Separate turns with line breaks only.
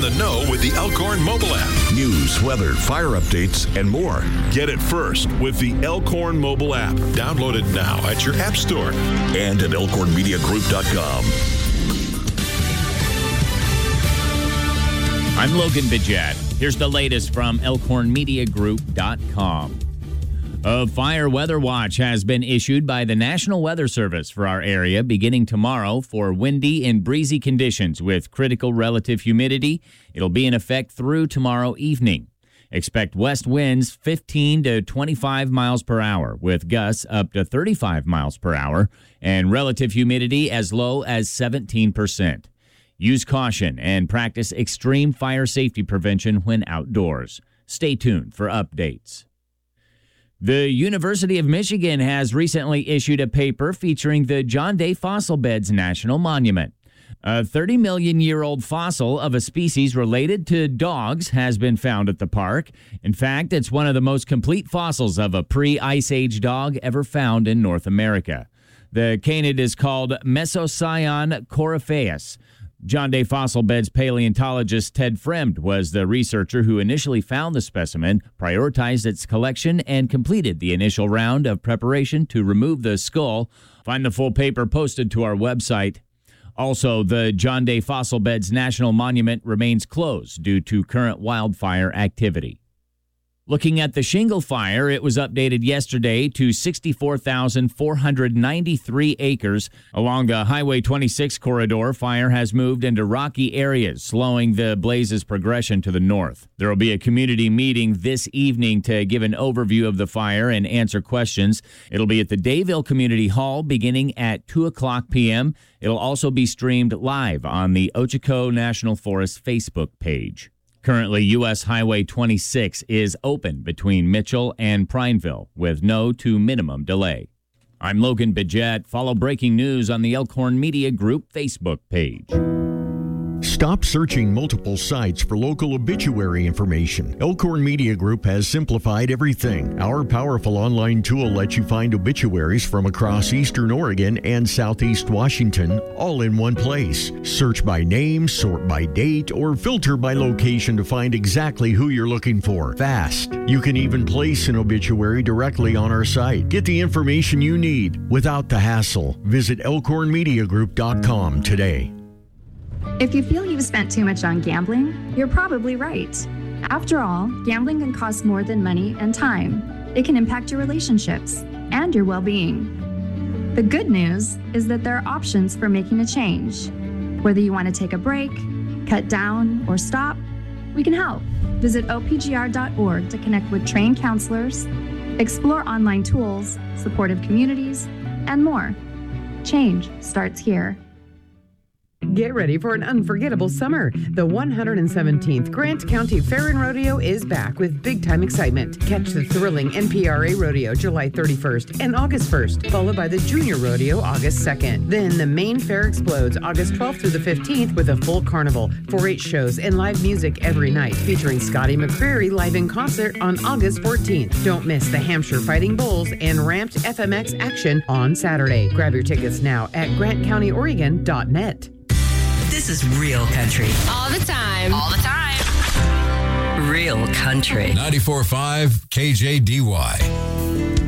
the know with the Elkhorn mobile app. News, weather, fire updates, and more. Get it first with the Elkhorn mobile app. Download it now at your app store and at elkhornmediagroup.com.
I'm Logan Bidget. Here's the latest from elkhornmediagroup.com. A fire weather watch has been issued by the National Weather Service for our area beginning tomorrow for windy and breezy conditions with critical relative humidity. It'll be in effect through tomorrow evening. Expect west winds 15 to 25 miles per hour with gusts up to 35 miles per hour and relative humidity as low as 17%. Use caution and practice extreme fire safety prevention when outdoors. Stay tuned for updates. The University of Michigan has recently issued a paper featuring the John Day Fossil Beds National Monument. A 30-million-year-old fossil of a species related to dogs has been found at the park. In fact, it's one of the most complete fossils of a pre-Ice Age dog ever found in North America. The canid is called Mesocyon coryphaeus. John Day Fossil Beds paleontologist Ted Fremd was the researcher who initially found the specimen, prioritized its collection, and completed the initial round of preparation to remove the skull. Find the full paper posted to our website. Also, the John Day Fossil Beds National Monument remains closed due to current wildfire activity. Looking at the shingle fire, it was updated yesterday to 64,493 acres. Along the Highway 26 corridor, fire has moved into rocky areas, slowing the blaze's progression to the north. There will be a community meeting this evening to give an overview of the fire and answer questions. It'll be at the Dayville Community Hall beginning at 2 o'clock p.m. It'll also be streamed live on the Ochoco National Forest Facebook page. Currently, U.S. Highway 26 is open between Mitchell and Prineville with no to minimum delay. I'm Logan Bidget. Follow breaking news on the Elkhorn Media Group Facebook page.
Stop searching multiple sites for local obituary information. Elkhorn Media Group has simplified everything. Our powerful online tool lets you find obituaries from across Eastern Oregon and Southeast Washington, all in one place. Search by name, sort by date, or filter by location to find exactly who you're looking for. Fast. You can even place an obituary directly on our site. Get the information you need without the hassle. Visit elkhornmediagroup.com today.
If you feel you've spent too much on gambling, you're probably right. After all, gambling can cost more than money and time. It can impact your relationships and your well-being. The good news is that there are options for making a change. Whether you want to take a break, cut down, or stop, we can help. Visit opgr.org to connect with trained counselors, explore online tools, supportive communities, and more. Change starts here.
Get ready for an unforgettable summer. The 117th Grant County Fair and Rodeo is back with big-time excitement. Catch the thrilling NPRA Rodeo July 31st and August 1st, followed by the Junior Rodeo August 2nd. Then the main fair explodes August 12th through the 15th with a full carnival, 4-H shows, and live music every night, featuring Scotty McCreery live in concert on August 14th. Don't miss the Hampshire Fighting Bulls and Ramped FMX action on Saturday. Grab your tickets now at GrantCountyOregon.net.
This is real country.
All the time.
All the time. Real country.
94.5 KJDY.